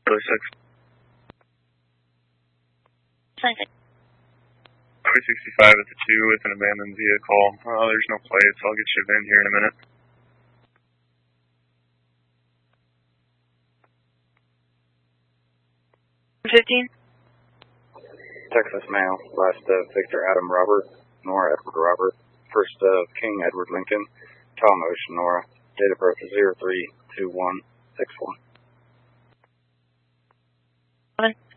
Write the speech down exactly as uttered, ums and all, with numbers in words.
Charlie six. Highway sixty-five at the two with an abandoned vehicle. Uh, there's no plates. I'll get you in here in a minute. fifteen. Texas Mail, last of Victor Adam Robert, Nora Edward Robert, first of King Edward Lincoln, Tom Ocean Nora, date of birth zero three two one six one.